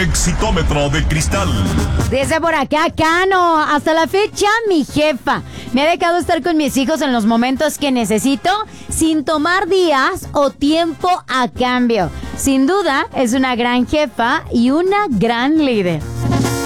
Exitómetro de cristal. Dice por acá, Cano, hasta la fecha mi jefa me ha dejado estar con mis hijos en los momentos que necesito sin tomar días o tiempo a cambio. Sin duda, es una gran jefa y una gran líder.